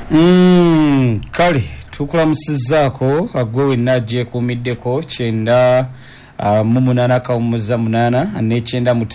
Kale tukulamusizaako agwe najje kumiddeko kyenda mu 8.8 n'ekyenda mu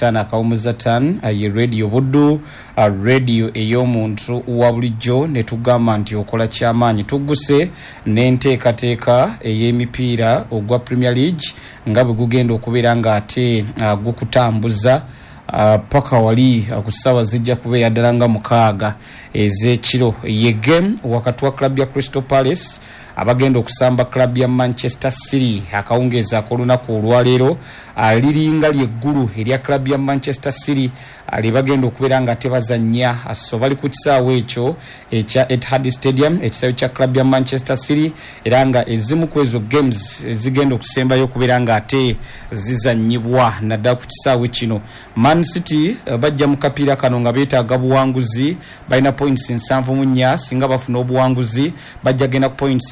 5.5 ye radio buddu radio ey'omuntu wa bulijjo ne tugamba nti okola kyamaanyi tugguse n'enteekateeka ey'emipiira ogwa Premier League nga bwe gugenda okubeera nga ate gukutambuza paka wali kusaba zijja kubeera ddala nga 6 ez'ekiro ye game wakati wa club ya Crystal Palace abagenda okusamba club ya Manchester City akawungeza kolunaku olwaleero liringa lyeggulu erya club ya Manchester City bagenda okubeera nga tebazannya so bali ku kisaawe ekyo ekya Etihad Stadium ekisaawe kya club ya Manchester City era nga ezimu ku ezo games zigenda okusembayo okubeera nga ate zizannyibwa naddala ku kisaawe kino. Man City bajja mu kapiira kano nga beetaaga buwanguzi balina points 74 singa bafuna obuwanguzi bajja genda ku points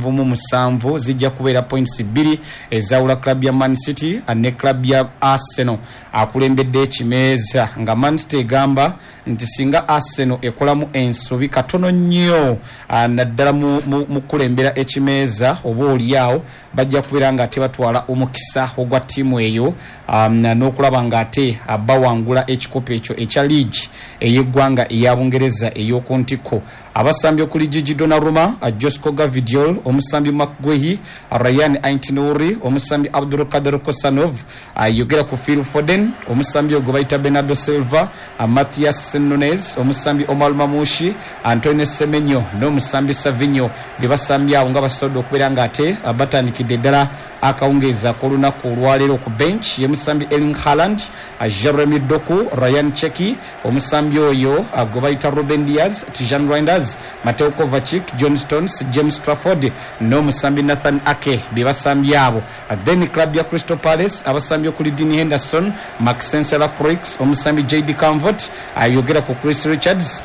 77 zijja kubeera points 2 ezawula club ya Man City ne club ya Arsenal akulembedde ekimeeza nga Man City egamba nti singa Arsenal ekolamu ensobi katono nnyo naddala mu kulembera ekimeeza oba oliawo bajja kubeera nga ate batwala omukisa ogwa ttiimu eyo n'okulaba nga ate bawangula ekikopo ekyo ekya league ey'eggwanga eya Bungereza ey'oku ntikko. Abasambi okuli Gigi Donnarumma, Josko Gavidiol, omusambi Makgwehi, Ryan Aït-Nouri, omusambi Abdul Kader Kosanov, yogera ku Phil Foden, omusambi ogwo bayita Bernardo Silva, Matthias Nunes, omusambi Omar Mamushi, Antonio Semenyo n'omusambi Savinho bebasambi awo nga basobola okubeera nga ate batandikidde ddala akawungeeza k'olunaku olwaleero ku bench ye musambi Erling Haaland, Jeremy Doku, Ryan Cherki, omusambi oyo gwe bayita Ruben Diaz, Tijan Reinders, Mateo Kovacic, John Stones, James Trafford n'omusambi Nathan Ake bebasambi abo. Then club ya Crystal Palace abasambi okuli Dean Henderson, Maxence Lacroix, omusambi JD Canvot, ayogera ku Chris Richards,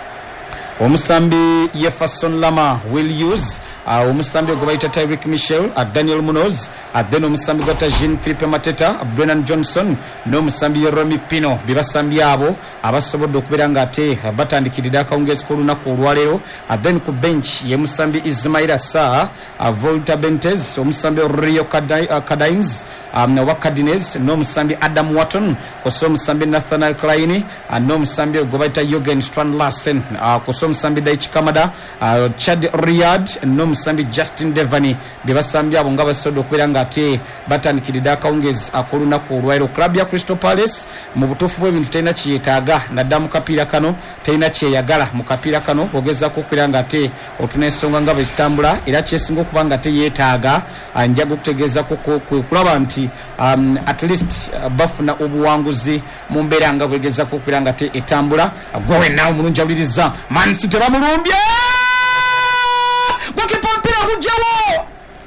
omusambi Jefferson Lama, Will Hughes, omusambi ogwo bayita Tyreek Mitchell, Daniel Munoz, then omusambi gwa Jean-Philippe Mateta, Brennan Johnson n'omusambi Yeremy Pino bebasambi abo abasobodde okubeera nga ate batandikirira akawungeezi k'olunaku olwaleero. Then ku bench ye musambi Ismaila Sarr, Volta Bentes, omusambi Rio Cardines oba Cardines n'omusambi Adam Wharton, kosa omusambi Nathaniel Klein n'omusambi ogwo bayita Jürgen Strand-Larsen, kosa omusambi Daichi Kamada, Chad Riyad n'omusambi Justin Devani bebasambi abo nga basobodde okubeera nga ate batandikirira akawungeezi ak'olunaku olwaleero. Club ya Crystal Palace mu butuufu bw'ebintu terina kyeyetaaga naddala mu kapiira kano, terina kyeyagala mu kapiira kano ogezaako okubeera nga ate otuna ensonga nga bwe zitambula era kyesinga okuba nga teyeetaaga njaga okutegeezako kulaba nti at least bafuna obuwanguzi mu mbeera nga bwegezaako okubeera nga te etambula. Gwe wenna omulungi awuliriza Man City bamulumbye gwakipa mpira kujjawo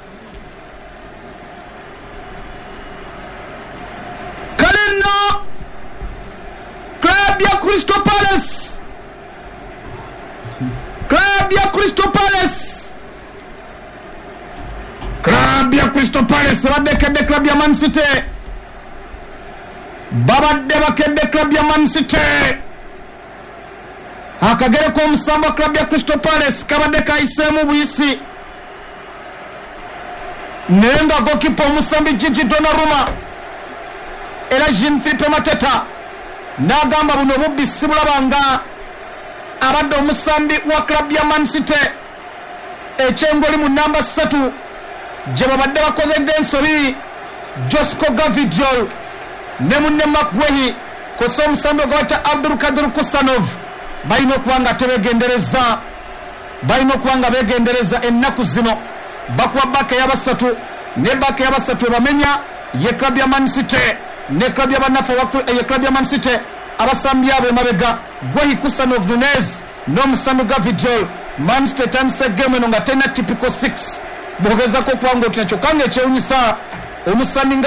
kaleno club ya Crystal Palace, club ya Crystal Palace, club ya Crystal Palace badekedde club ya Man City, babadde bakedde club ya Man City. Akagere k'omusamba club ya Crystal Palace kabadde kayiseemu buyisi naye nga gokipa omusambi Gigi Donnarumma era Jean-Philippe Mateta n'agamba buno obubbi si bulabanga abadde omusambi wa club ya Man City ekyengoli mu namba 3 gye babadde bakozedde ensobi Josko Gavidiol ne munne Makgwehi kosa omusambi ogwata Abdul Kadir Kusanov balina okuba nga tebegendereza, balina okuba nga begendereza ennaku zino bakuba baka y'abasatu ne baka y'abasatu ebamenya ye club ya Man City ne club ya banafa ye club ya Man City abasambi abo emabega Gwehi Kusanov Nunez n'omusambi Gavidiol. Man City tandise game eno nga tena typical 6 bwogezako okuba nga otina kyokka nga ekyewunyisa omusambi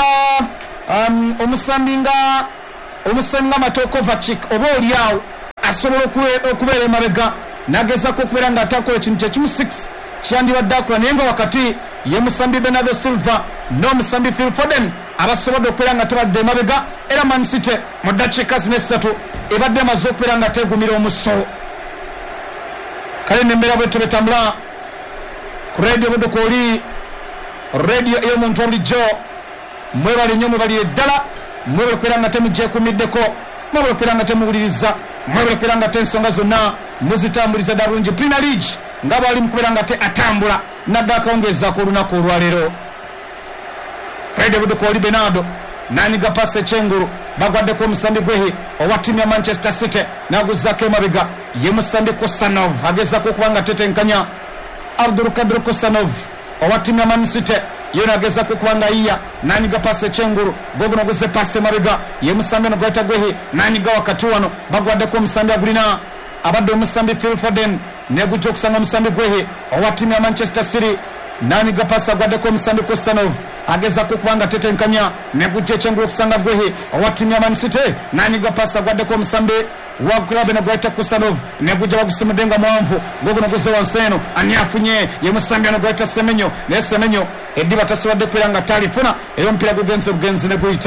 nga Mateo Kovacic oba oliawo asobola okubeera emabega n'agezaako okubeera nga atakola ekintu kyekimu 6 kyandibadde akola naye nga wakati ye musambi Bernardo Silva n'omusambi Phil Foden abasobodde okubeera nga tebadde emabega era Man City mu ddakiika zino 3 ebadde emaze okubeera nga tegumira omuso. kale nembera bwetu betambula ku radio budu koli radio eyo muntu obulijjo mwebale nnyo mwebali eddala mwebale kwera nga temugyeekumiddeko mwebale kwera nga temuwuliriza mwebale kwera nga tensonga zonna muzitambuliza ddala bulungi Premier League nga bali mukubeera nga te atambula nadda akawungezaako olunaku olwaleero radio budu koli Bernardo nanyiga pasi ekyengulu bagwaddeko omusambi gwehi owa ttiimu ya Manchester City naguzaako emabega ye musambi Kosanov agezaako okuba nga tetenkanya Abdulkadir Kosanov owa ttiimu ya Man City yona agezaako okuba nga yiya nanyiga pasi ekyengulu goguno guze pasi emabega ye musambi ono gweta gwehi nanyiga wakati wano bagwaddeko omusambi agulina abadde omusambi Phil Foden negujja okusanga omusambi gwehi owa ttiimu ya Manchester City nanyiga pasi agwaddeko omusambi Kosanov agezaako okuba nga tetenkanya negujja ekyengulu okusanga gwehi owa ttiimu ya Man City nanyiga pasi agwaddeko omusambi wa klabu eno gweta Kosanov negujja bagusimudde nga mwanvu goguno guze wansi eno ani afunye ye musambi ono gweta Semenyo naye Semenyo eddiba tasobodde kubeera nga talifuna era omupiira gugenze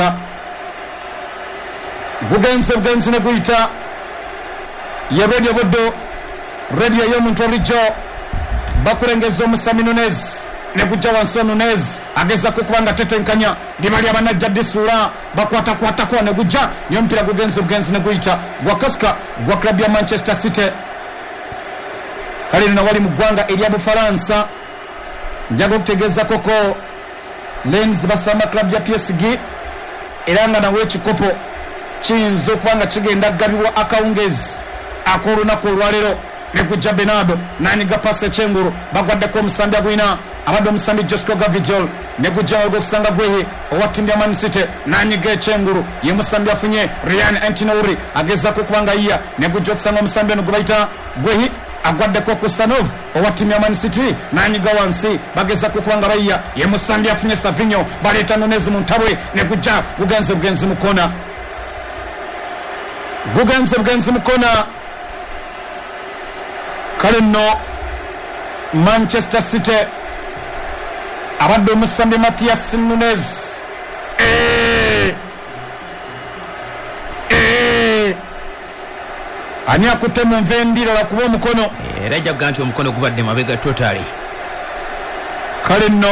ne guyita ye radio buddo radio y'omuntu obulijjo bakulengeza omusambi Nunez negujja wansi Nunez agezaako okuba nga tetenkanya libali abanajja disuula bakwatakwatako negujja niyo omupiira gugenze ne guyita gwakasika gwa klabu ya Manchester City kale nina wali mu ggwanga erya Bufalansa njaga okutegeeza koko Lens basamba klabu ya PSG era nga nawe ekikopo kiyinza okuba nga kigenda gabibwa akawungezi ak'olunaku olwaleero negujja Bernardo nanyiga pasi ekyengulu bagwaddeko omusambi agwina abadde omusambi Josko Gavidjol negujja walga okusanga gwehi owa ttiimu ya Man City nanyiga ekyengulu ye musambi afunye Ryan Antinouri agezaako okuba nga yiya negujja okusanga omusambi ono gwe bayita gwehi agwaddeko Kosanov owa ttiimu ya Man City nanyiga wansi bagezaako okuba nga bayiya ye musambi afunye Savinho baleeta Nunez mu ntabwe negujja bugenze mukona mukona kale nno Manchester City abadde omusambi Matthias Nunez ani akutte mu nva endirala kuba omukono era jagga nti omukono gubadde mabega totally kale nno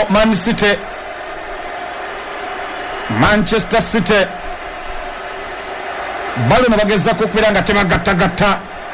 Manchester City balono bagezaako okubeera nga tebagattagatta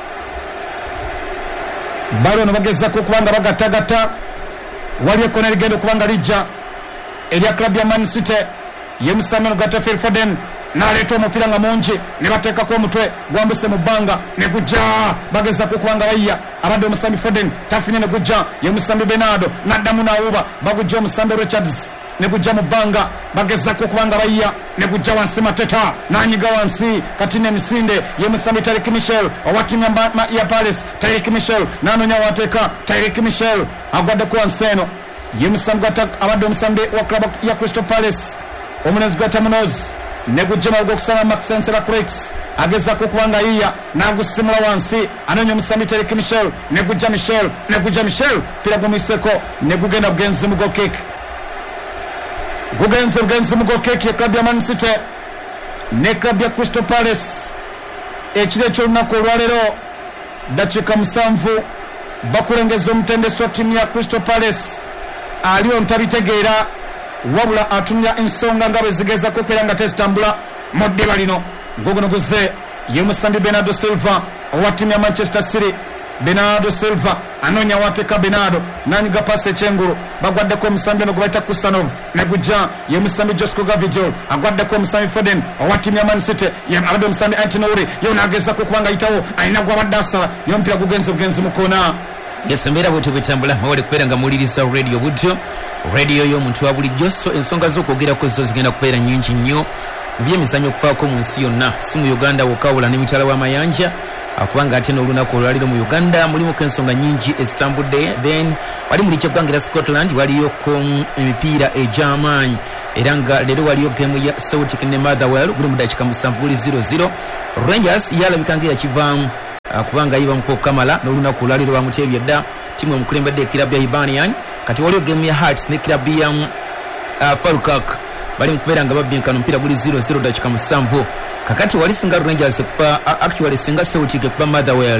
balono bagezaako okuba nga bagattagatta wali ekona ligenda okuba nga lijja erya klabu ya Man City ye musambi ono gwata Phil Foden naleeta omupiira nga mungi ne bateekako omutwe gwambuse mu bbanga ne gujja bagezaako okuba nga bayiya abadde omusambi Foden tafunye ne gujja ye musambi Bernardo naddamu naawuba bagujja omusambi Richards ne gujja mu bbanga bagezaako okuba nga bayiya ne gujja wansi Mateta nanyiga wansi kati nemisinde ye musambi Tyreek Mitchell owa ttiimu ya Palace Tyreek Mitchell nanoonya wateeka Tyreek Mitchell agwaddeko wansi eno ye musambi abadde omusambi wa klabu ya Crystal Palace omulenzi gweta Munoz ne gujja malga okusanga Maxence Lacroix agezaako okuba nga yiya nagusimula wansi anoonya omusambi Tyreek Mitchell ne gujja Michel pira gumuiseko ne gugenda bugenzi mu goal kick gugenze mu goal kick ya klabu ya Man City ne klabu ya Crystal Palace ekiro ekyolunaku olwaleero dakiika 7 bakulengeza omutendesi wa ttiimu ya Crystal Palace aliwo ntabitegeera wabula atumya ensonga nga bwe zigezaako okubeera nga tezitambula mu ddiba lino gogono guze ye musambi Bernardo Silva owa ttiimu ya Manchester City Bernardo Silva anoonya wateeka Bernardo nanyiga pasi ekyengulu bagwaddeko omusambi ono gwe bayita Kosanov ne gujja ye musambi Josko Gavidjol agwaddeko omusambi Foden owa ttiimu ya Man City abadde omusambi Antinouri yona agezaako okuba nga ayitawo alina gwabadde asala naye omupiira gugenze mukona yesembeera bwetyo bwetambula mawale kubeera nga muwuliriza radio butyo radio y'omuntu wa bulijjo so ensonga z'okwogerako zo zigenda kubeera nnyingi nnyo mu byemizannyo okufaako mu nsi yonna si mu Uganda wokawula n'emitala w'amayanja akubanga ate n'olunaku olwaliro mu Uganda mulimuko ensonga nnyingi ezitambudde then wali mu liggya ggwanga Scotland waliyoko emipiira egy'amaanyi era nga leero waliyo gemu ya Celtic ne Motherwell guli mu dakiika 7-0 Rangers yalabika nga yakivaamu kubanga yiba mukoko Kamala n'olunaku olwaliro bamuteebye dda ttiimu emukulembedde ekirabu ya Hibernian kati waliyo gemu ya Hearts ne kirabu ya Falkirk bali mukubeera nga babbinkana omupiira guli 0-0 dakiika 7 kakati wali singa Rangers kuba actually singa Celtic kuba Motherwell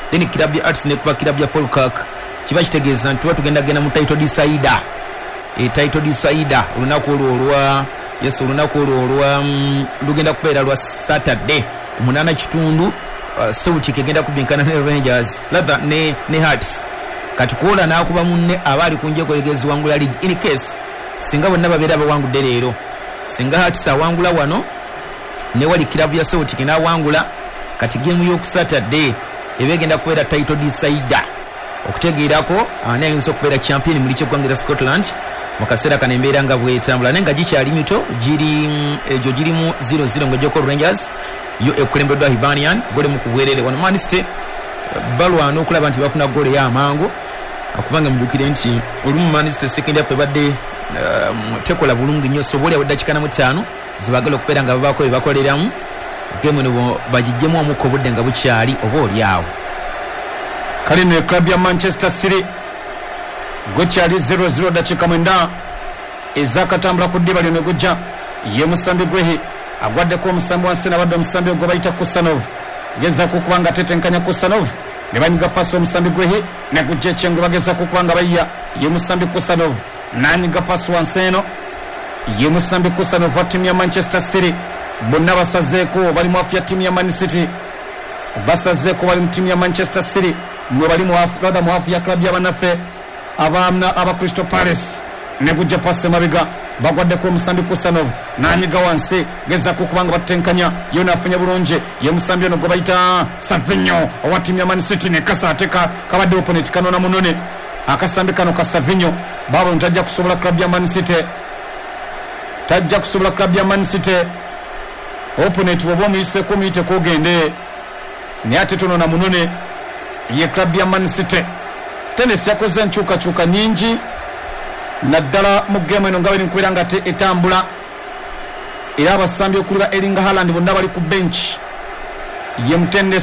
then club ya Arts ne kuba club ya Polkak kiba kitegeeza nti tugenda genda mu title decider title decider olunaku olwa yes olunaku olwa lugenda kubeera lwa Saturday 8 Celtic egenda kubinkana ne Rangers ladha ne Hearts kati kuola nakuba munne abali kunje kolegezi wangula league in case singa bonna babeera bawangudde leero singa Hearts awangula wano ne wali club ya Celtic na wangula kati game yo ku Saturday ebegenda kubeera title decider okutegeerako ani ayinza okubeera champion mu licho gwangera Scotland mu kaseera kano embeera nga bwetambula nenga gikyali mito giri mu 0-0 ng'ojjako Rangers yo ekulembeddwa Hibernian gole mu kubwerere wano Man City balwana okulaba nti bafuna gole y'amangu akubanga mujukire nti olumu Man City second half ebadde tekola bulungi nnyo sobole awedakika na 5 zibagala okubeera nga babako ebakoleramu game eno bagijjemu omukko budde nga bukyali oba olyawo kale ne club ya Manchester City gokyali 0-0 dakika mwenda ezakatambula ku ddiba lino gujja ye musambi gwehi agwaddeko omusambi wansi nabadde omusambi gwe bayita Kusanov gezaako kubanga tetenkanya Kusanov ne banyiga pasi omusambi gwehi ne gujja ekyengo bagezaako kubanga bayya ye musambi Kusanov nanyiga pasi wansi eno ye musambi Kusanov wa timu ya Manchester City bonna basazeeko bali mu afu ya timu ya Man City basazeeko bali mu timu ya Manchester City mwe bali mu afu ya club y'abanaffe aba Crystal Palace ne gujja pasi mabiga bagwaddeko omusambi Kusanov nanyiga wansi gezaako kubanga batenkanya yona afunye bulungi ye musambi ono gwe bayita Savinho owa timu ya Man City ne kasaateka kabadde opponent kanona munone akasambi kano ka Savinho babo ntajja kusobola club ya Man City tajja kusobola club ya Man City opponent wabo muyiseko muyiteko ogende ne ate tonona munone ye club ya Man City tenesi yakoze enkyukakyuka nyingi naddala mu game eno nga bwe nkubeera nga etambula era abasambi okuli ba Erling Haaland bonna bali ku bench ye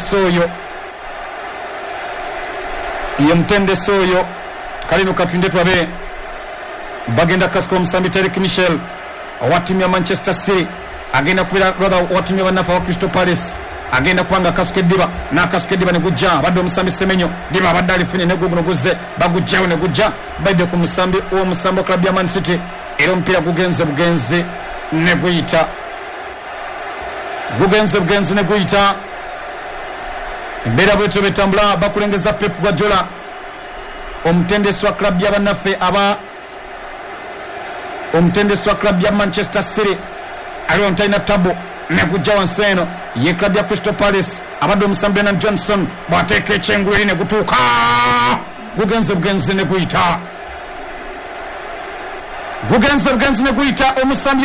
mutendesi oyo kale no katwinde twabe bagenda kasuka omusambi Tyreek Mitchell owa timu ya Manchester City agenda kubeera brother owa timu y'abannafu wa Crystal Palace agenda kubanga kasuka eddiba n'akasuka eddiba ne gujja badde omusambi Semenyo diba abadde alifunye ne guguno guzze bagujjawo ne gujja badde ku musambi wa club ya Man City era omupiira gugenze bugenzi ne guyita embeera bwetyo betambula bakulengeza Pep Guardiola omutendesi wa club y'abannaffe omutendesi wa club ya Manchester City aliwo ntalina tabo ne gujja wansi eno ye club ya Crystal Palace abadde omusambi Brennan Johnson bw'ateeka ekyengulu ne gutuuka gugenze ne guyita omusambi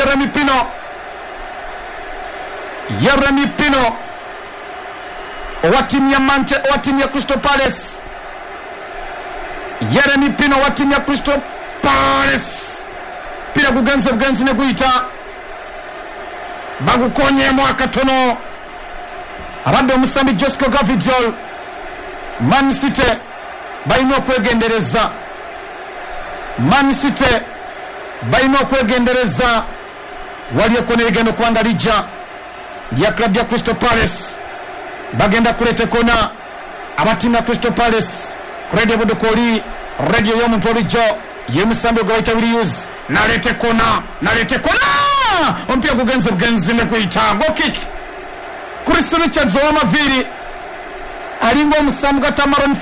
Yeremy Pino owa timu ya Crystal Palace Yeremy Pino owa timu ya Crystal Palace pira gugenze ne guyita bagukonyemu akatono abadde omusambi Josko Gavidiol Man City balina okwegendereza walieko nerigendo kubanga lijja lya club ya Crystal Palace bagenda kuleta kona abatimu ya Crystal Palace Radio Budukoli radio y'omuntu olijjo ye musambi gwe bayita Williams nalete kona ompira gugenze ne kuyita go kick Chris Richards ow'amaviri alinga omusambi gata Maron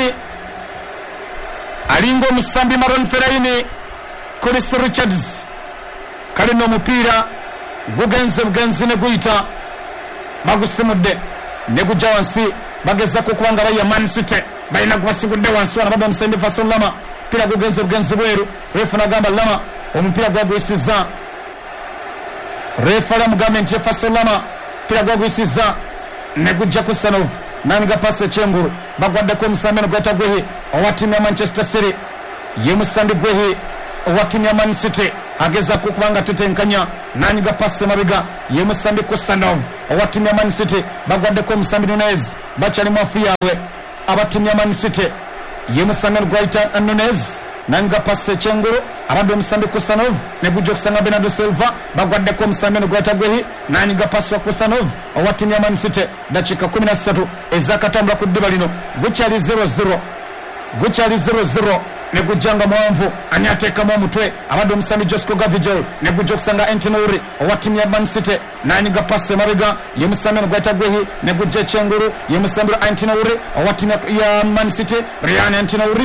Fellaini Chris Richards kale n'omupiira gugenze ne guyita bagusimudde ne gujja wansi bagezako kubanga baya Man City balina gubasigudde wansi wana baba omusambi Fason Lama pira gugenze bweru refu nagamba Lama omupiira gwagwisizza refu ala mugambenti ya Fason Lama pira gwagwisizza ne gujja ku Sanov namiga pasi ekyengulu bagwaddeko omusambi eno gweta Gwehi owa timu ya Manchester City ye musambi Gwehi owa timu ya Man City agezako kubanga tetenkanya nanyiga pasi mabiga ye musambi Kusanov owa timu ya Man City bagwaddeko omusambi Nunez bakyali mu afu yaabwe aba timu ya Man City ye musambi gwayita Nunez nanga passe Chenguru abadde omusambi Kusanov ne gujja okusanga Bernardo Silva bagwaddeko omusambi no gwatagwehi nanga passe wa Kusanov owa timu ya Man City dakika 13 ezakatambula ku ddiba lino gukyali 0-0 ne gujjanga mwanvu ani ateekamu omutwe abadde omusambi Josco Gavigel ne gujja okusanga Entinouri owa timu ya Man City nanyiga passe mabega ye musambi no gwatagwehi ne gujja Chenguru ye musambi Entinouri owa timu ya Man City Ryan Entinouri